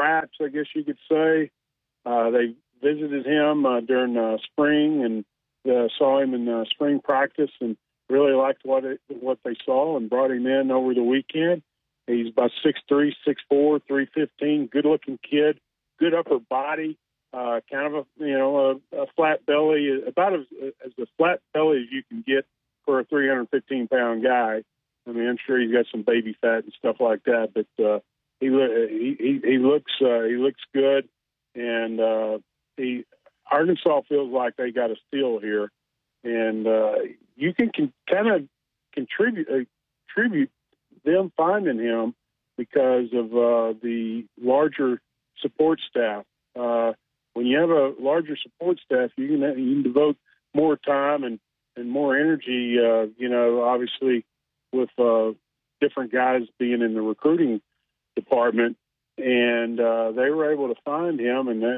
scraps, I guess you could say. They visited him during spring and saw him in spring practice and really liked what they saw and brought him in over the weekend. He's about 6'3", 6'4", 315, good-looking kid, good upper body, kind of a flat belly, about as a flat belly as you can get for a 315-pound guy. I mean, I'm sure he's got some baby fat and stuff like that, but he looks good, and Arkansas feels like they got a steal here, and you can kind of contribute them finding him because of the larger support staff. When you have a larger support staff, you can devote more time and more energy. Obviously with different guys being in the recruiting department, and they were able to find him, and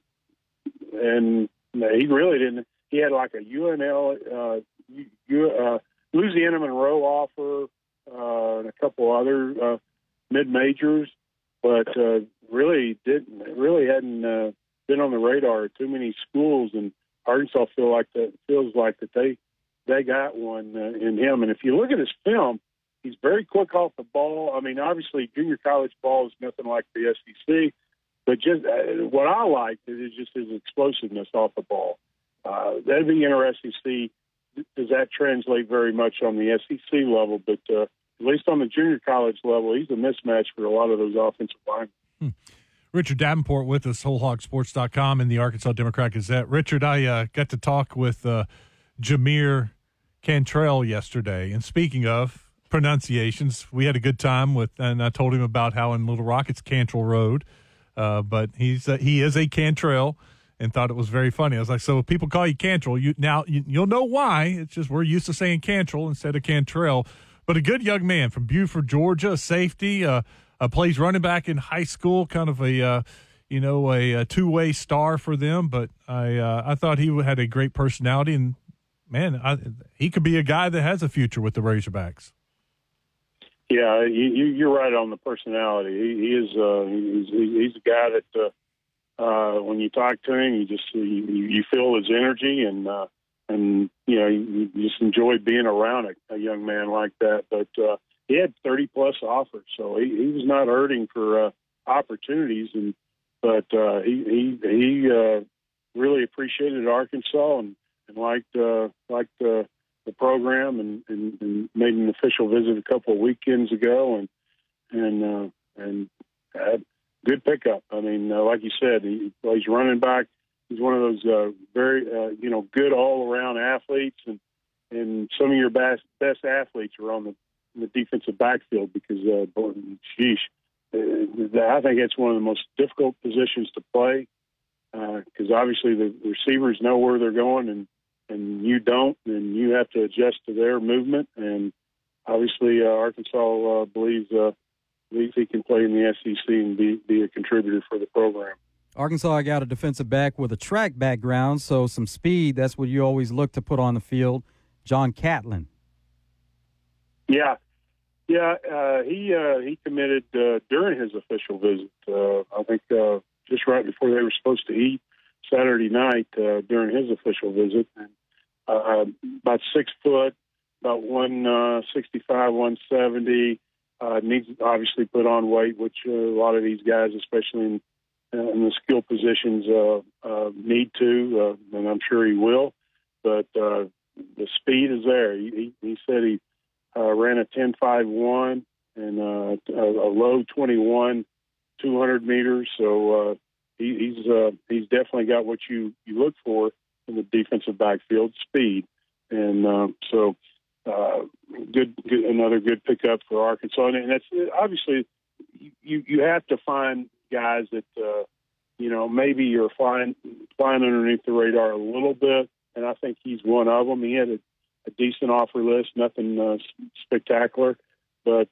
he really didn't. He had like a UNL, Louisiana Monroe offer, and a couple other mid-majors, but really hadn't been on the radar of too many schools. And Arkansas feels like that they got one in him. And if you look at his film, he's very quick off the ball. I mean, obviously, junior college ball is nothing like the SEC, but just what I like is just his explosiveness off the ball. That'd be interesting to see. Does that translate very much on the SEC level? But at least on the junior college level, he's a mismatch for a lot of those offensive linemen. Richard Davenport with us, WholeHogSports.com and the Arkansas Democrat-Gazette. Richard, I got to talk with Jameer Cantrell yesterday. And speaking of pronunciations, we had a good time and I told him about how in Little Rock it's Cantrell Road. But he is a Cantrell, and thought it was very funny. I was like, so people call you Cantrell. You'll know why. It's just we're used to saying Cantrell instead of Cantrell. But a good young man from Buford, Georgia, a safety, plays running back in high school, kind of a two-way star for them. But I thought he had a great personality, and man, he could be a guy that has a future with the Razorbacks. Yeah, you're right on the personality. He is he's a guy that when you talk to him, you feel his energy, and you just enjoy being around a young man like that. But he had 30 plus offers, so he was not hurting for opportunities, but he really appreciated Arkansas and liked the program and made an official visit a couple of weekends ago and had good pickup. I mean, like you said, he plays running back. He's one of those very good all around athletes, and some of your best athletes are on the defensive backfield because I think it's one of the most difficult positions to play because obviously the receivers know where they're going and you don't, and you have to adjust to their movement. And obviously, Arkansas believes he can play in the SEC and be a contributor for the program. Arkansas got a defensive back with a track background, so some speed. That's what you always look to put on the field. John Catlin. Yeah. He committed during his official visit. I think just right before they were supposed to eat Saturday night during his official visit. And, about 6 foot, about 165, 170. Needs to obviously put on weight, which a lot of these guys, especially in the skill positions, need to, and I'm sure he will. But the speed is there. He said he ran a 10.51 and a low 21, 200 meters. So he's definitely got what you look for in the defensive backfield, speed. And another good pickup for Arkansas. And that's obviously you have to find guys that maybe you're flying underneath the radar a little bit, and I think he's one of them. He had a decent offer list, nothing spectacular, but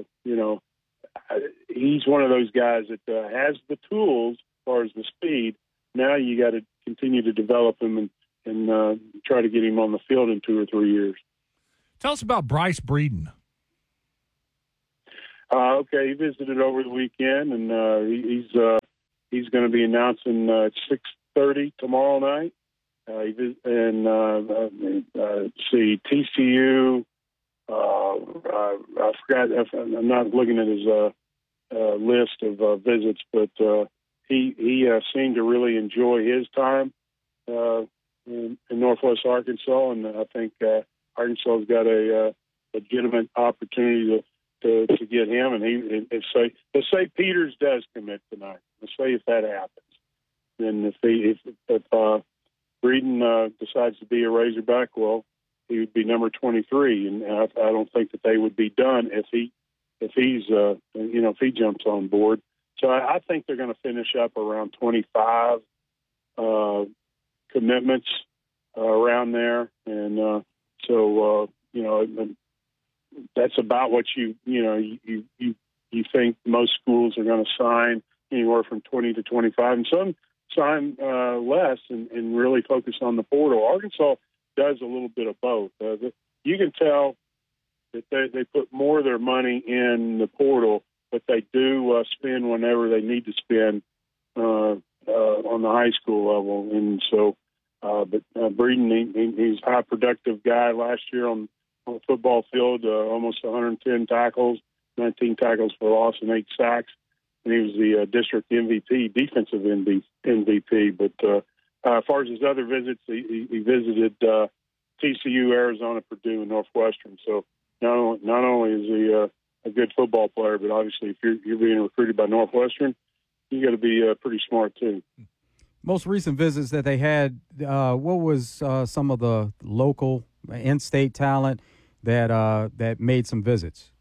he's one of those guys that has the tools as far as the speed. Now you got to continue to develop him and try to get him on the field in 2 or 3 years. Tell us about Bryce Breeden. Okay, he visited over the weekend, and he's going to be announcing at 6:30 tomorrow night. See TCU. I forgot. I'm not looking at his list of visits, but he seemed to really enjoy his time in Northwest Arkansas, and I think Arkansas's got a legitimate opportunity to get him. And let's say Peters does commit tonight. Let's say if that happens, then if Breeden decides to be a Razorback, well, he would be number 23, and I don't think that they would be done if he jumps on board. So I think they're going to finish up around 25 commitments around there, and that's about what you think most schools are going to sign, anywhere from 20 to 25, and some sign less and really focus on the portal. Arkansas does a little bit of both. You can tell that they put more of their money in the portal, but they do spend whenever they need to spend on the high school level. And so, Breeden, he's a high productive guy last year on the football field, almost 110 tackles, 19 tackles for loss, and 8 sacks. And he was the district MVP, defensive MVP. But as far as his other visits, he visited TCU, Arizona, Purdue, and Northwestern. So not only is he a good football player, but obviously if you're being recruited by Northwestern, you got to be pretty smart too. Most recent visits that they had, what was some of the local in-state talent that made some visits?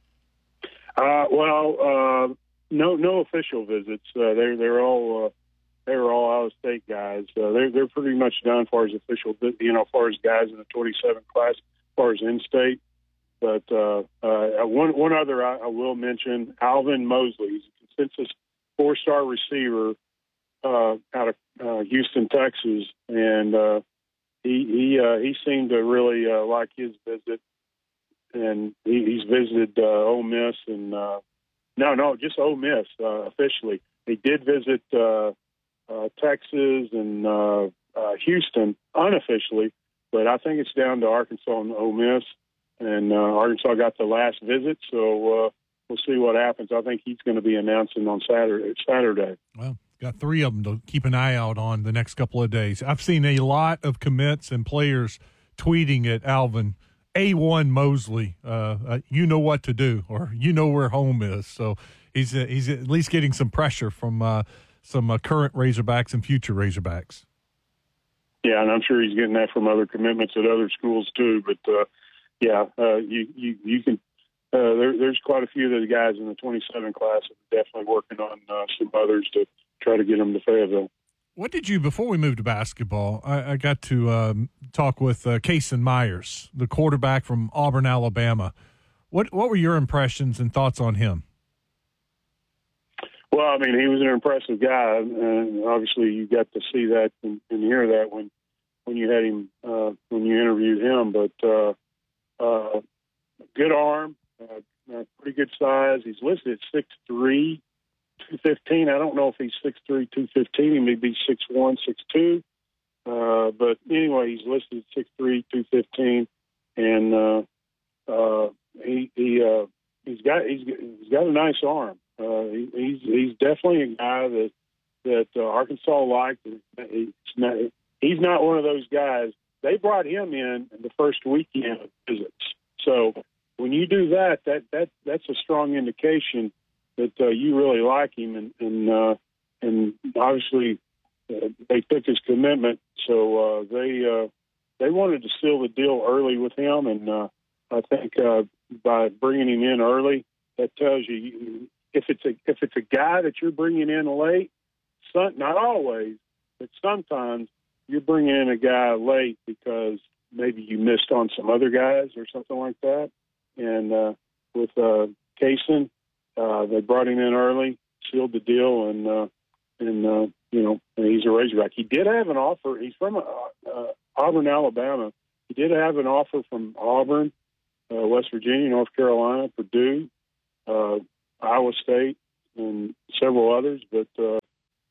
No official visits. They were all out-of-state guys. They're pretty much done as far as official, as far as guys in the 27 class, as far as in-state. But one other I will mention, Alvin Mosley. He's a consensus 4-star receiver out of Houston, Texas, and he seemed to really like his visit. And he's visited Ole Miss and just Ole Miss officially. He did visit Texas and Houston unofficially, but I think it's down to Arkansas and Ole Miss. And Arkansas got the last visit, so we'll see what happens. I think he's going to be announcing on Saturday. Well, got 3 of them to keep an eye out on the next couple of days. I've seen a lot of commits and players tweeting at Alvin, A1 Mosley, you know what to do, or you know where home is. So he's at least getting some pressure from some current Razorbacks and future Razorbacks. Yeah, and I'm sure he's getting that from other commitments at other schools too. But you can. There's quite a few of those guys in the 27 class that are definitely working on some others to try to get them to Fayetteville. What did you, before we moved to basketball, I got to talk with Kason Myers, the quarterback from Auburn, Alabama. What were your impressions and thoughts on him? Well, I mean, he was an impressive guy, and obviously you got to see that and hear that when you had him, when you interviewed him. But good arm, pretty good size. He's listed at 6'3", 215. I don't know if he's 6'3", 215. He may be 6'1", 6'2". But anyway, he's listed at 6'3", 215, and he's got a nice arm. He's definitely a guy that Arkansas liked. He's not one of those guys. They brought him in the first weekend of visits. So when you do that's a strong indication that you really like him, and obviously they took his commitment. So they wanted to seal the deal early with him, and I think by bringing him in early, that tells you if it's a guy that you're bringing in late, not always, but sometimes you're bringing in a guy late because maybe you missed on some other guys or something like that. And with Kason, they brought him in early, sealed the deal, and he's a Razorback. He did have an offer. He's from Auburn, Alabama. He did have an offer from Auburn, West Virginia, North Carolina, Purdue, Iowa State, and several others. But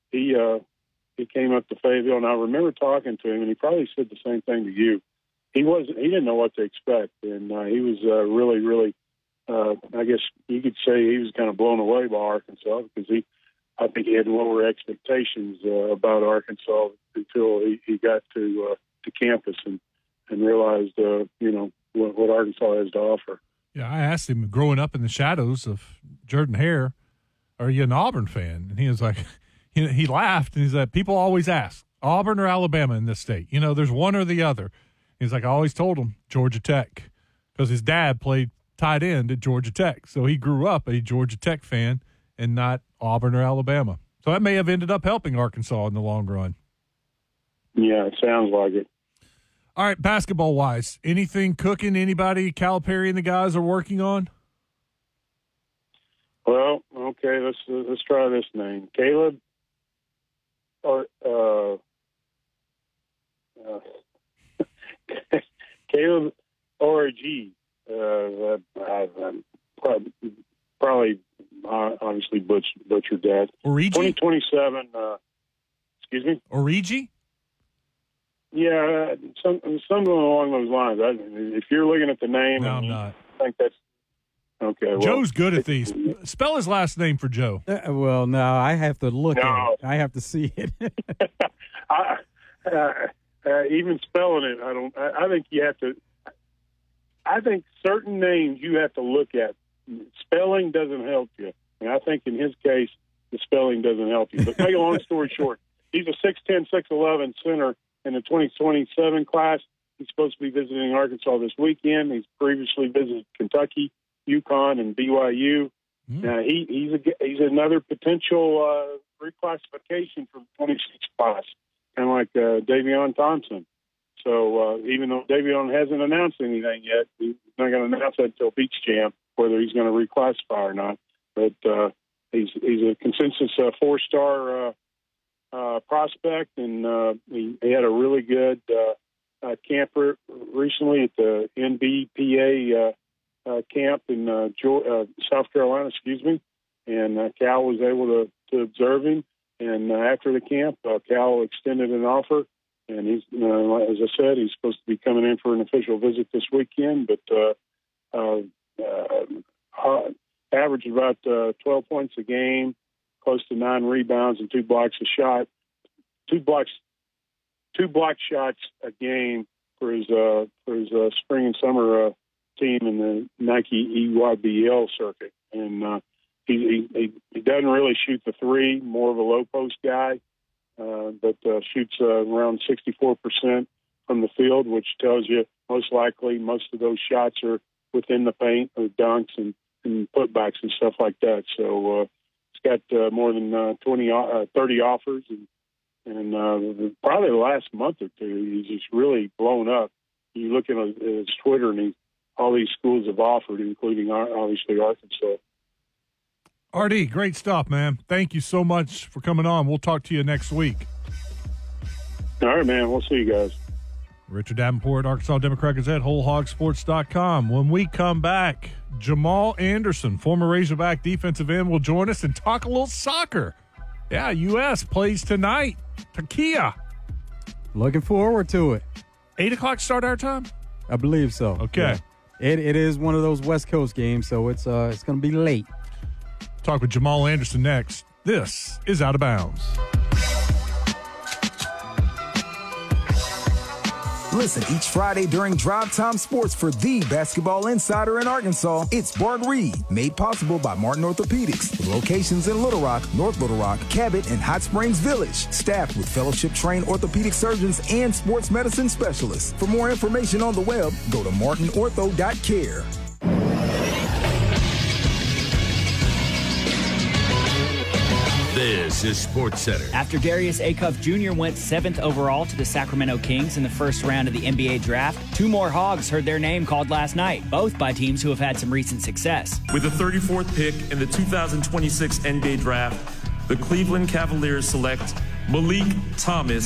he came up to Fayetteville, and I remember talking to him, and he probably said the same thing to you. He didn't know what to expect, and he was really, really. I guess you could say he was kind of blown away by Arkansas because I think he had lower expectations about Arkansas until he got to campus and realized, what Arkansas has to offer. Yeah, I asked him, growing up in the shadows of Jordan Hare, are you an Auburn fan? And he was like, he laughed, and he's like, people always ask, Auburn or Alabama in this state? There's one or the other. He's like, I always told him Georgia Tech because his dad played tight end at Georgia Tech. So he grew up a Georgia Tech fan and not Auburn or Alabama. So that may have ended up helping Arkansas in the long run. Yeah, it sounds like it. All right, basketball-wise, anything cooking anybody Calipari and the guys are working on? Well, okay, let's try this name. Caleb Caleb Origi. Probably obviously butchered that. Origi? 2027. Excuse me? Origi? Yeah, something along those lines. If you're looking at the name, no, I'm not. I think that's okay. Well, Joe's good at these. Spell his last name for Joe. Well, no, I have to look at it. I have to see it. Even spelling it, I think you have to. I think certain names you have to look at. Spelling doesn't help you, and I think in his case, the spelling doesn't help you. But make a long story short, he's a 6'10", 6'11" center in the 2027 class. He's supposed to be visiting Arkansas this weekend. He's previously visited Kentucky, UConn, and BYU. He's another potential reclassification from the 26 class, kind of like Davion Thompson. So even though Davion hasn't announced anything yet, he's not going to announce that until Beach Jam, whether he's going to reclassify or not. But he's a consensus 4-star prospect, and he had a really good camp recently at the NBPA camp in South Carolina, and Cal was able to observe him. And after the camp, Cal extended an offer, and he's, as I said, he's supposed to be coming in for an official visit this weekend, but averaged about 12 points a game, close to 9 rebounds and 2 blocks a shot. Two block shots a game for his spring and summer team in the Nike EYBL circuit, and he doesn't really shoot the three, more of a low post guy, but shoots around 64% from the field, which tells you most likely most of those shots are within the paint or dunks and putbacks and stuff like that. So he's got more than 30 offers, and probably the last month or two, he's just really blown up. You look at his Twitter, and all these schools have offered, including obviously Arkansas. RD, great stuff, man. Thank you so much for coming on. We'll talk to you next week. All right, man. We'll see you guys. Richard Davenport, Arkansas Democrat Gazette, WholeHogSports.com. When we come back, Jamal Anderson, former Razorback defensive end, will join us and talk a little soccer. Yeah, U.S. plays tonight. Turkey. Looking forward to it. 8 o'clock start our time? I believe so. Okay. Yeah. It is one of those West Coast games, so it's going to be late. Talk with Jamal Anderson next. This is Out of Bounds. Listen each Friday during Drive Time Sports for the basketball insider in Arkansas. It's Bart Reed, made possible by Martin Orthopedics, with locations in Little Rock, North Little Rock, Cabot, and Hot Springs Village. Staffed with fellowship-trained orthopedic surgeons and sports medicine specialists. For more information on the web, go to martinortho.care. This is SportsCenter. After Darius Acuff Jr. went 7th overall to the Sacramento Kings in the first round of the NBA draft, 2 more Hogs heard their name called last night, both by teams who have had some recent success. With the 34th pick in the 2026 NBA draft, the Cleveland Cavaliers select Malik Thomas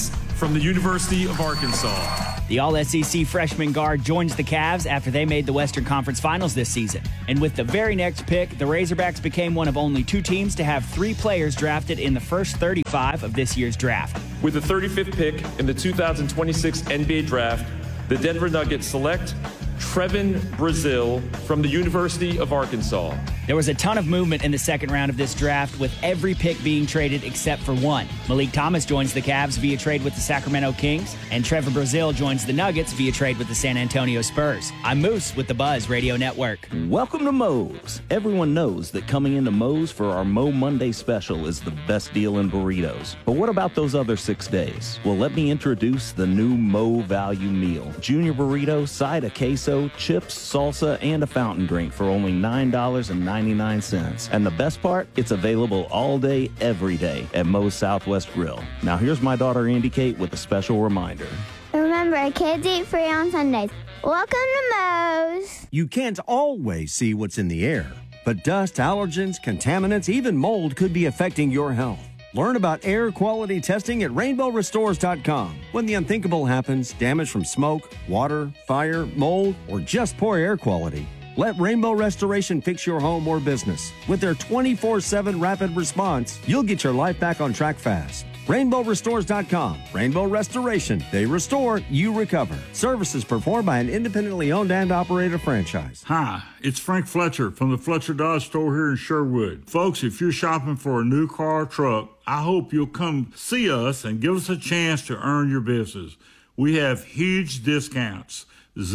from the University of Arkansas. The All-SEC freshman guard joins the Cavs after they made the Western Conference Finals this season. And with the very next pick, the Razorbacks became one of only 2 teams to have 3 players drafted in the first 35 of this year's draft. With the 35th pick in the 2026 NBA Draft, the Denver Nuggets select Trevin Brazile from the University of Arkansas. There was a ton of movement in the second round of this draft, with every pick being traded except for one. Malik Thomas joins the Cavs via trade with the Sacramento Kings, and Trevor Brazile joins the Nuggets via trade with the San Antonio Spurs. I'm Moose with the Buzz Radio Network. Welcome to Moe's. Everyone knows that coming into Moe's for our Mo Monday special is the best deal in burritos. But what about those other 6 days? Well, let me introduce the new Mo Value Meal. Junior burrito, side of queso, chips, salsa, and a fountain drink for only $9.99. And the best part, it's available all day, every day at Moe's Southwest Grill. Now here's my daughter Andy Kate with a special reminder. Remember, kids eat free on Sundays. Welcome to Moe's. You can't always see what's in the air, but dust, allergens, contaminants, even mold could be affecting your health. Learn about air quality testing at rainbowrestores.com. When the unthinkable happens, damage from smoke, water, fire, mold, or just poor air quality, let Rainbow Restoration fix your home or business. With their 24/7 rapid response, you'll get your life back on track fast. RainbowRestores.com. Rainbow Restoration. They restore, you recover. Services performed by an independently owned and operated franchise. Hi, it's Frank Fletcher from the Fletcher Dodge store here in Sherwood. Folks, if you're shopping for a new car or truck, I hope you'll come see us and give us a chance to earn your business. We have huge discounts,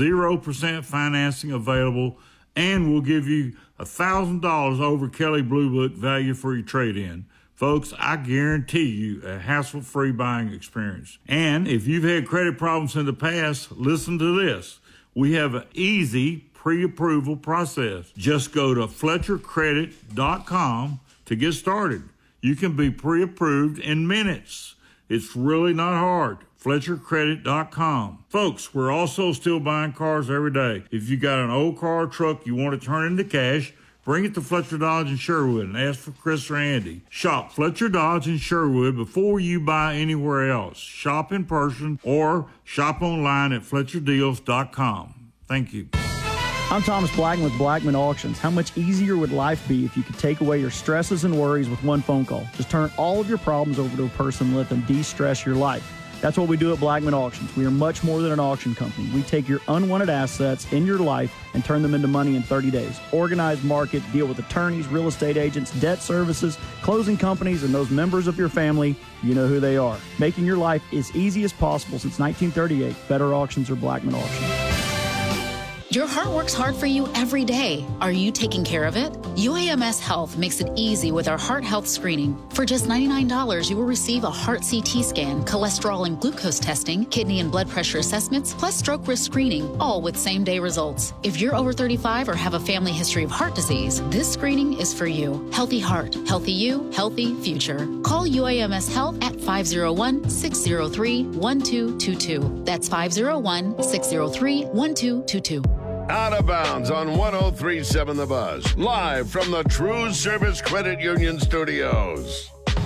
0% financing available, and we'll give you $1,000 over Kelly Blue Book value for your trade-in. Folks, I guarantee you a hassle-free buying experience. And if you've had credit problems in the past, listen to this. We have an easy pre-approval process. Just go to FletcherCredit.com to get started. You can be pre-approved in minutes. It's really not hard. FletcherCredit.com. Folks, we're also still buying cars every day. If you got an old car or truck you want to turn into cash, bring it to Fletcher Dodge in Sherwood and ask for Chris or Andy. Shop Fletcher Dodge in Sherwood before you buy anywhere else. Shop in person or shop online at FletcherDeals.com. Thank you. I'm Thomas Blackman with Blackman Auctions. How much easier would life be if you could take away your stresses and worries with one phone call? Just turn all of your problems over to a person and let them de-stress your life. That's what we do at Blackman Auctions. We are much more than an auction company. We take your unwanted assets in your life and turn them into money in 30 days. Organize, market, deal with attorneys, real estate agents, debt services, closing companies, and those members of your family. You know who they are. Making your life as easy as possible since 1938. Better Auctions or Blackman Auctions. Your heart works hard for you every day. Are you taking care of it? UAMS Health makes it easy with our heart health screening. For just $99, you will receive a heart CT scan, cholesterol and glucose testing, kidney and blood pressure assessments, plus stroke risk screening, all with same-day results. If you're over 35 or have a family history of heart disease, this screening is for you. Healthy heart, healthy you, healthy future. Call UAMS Health at 501-603-1222. That's 501-603-1222. Out of Bounds on 103.7 The Buzz, live from the True Service Credit Union Studios.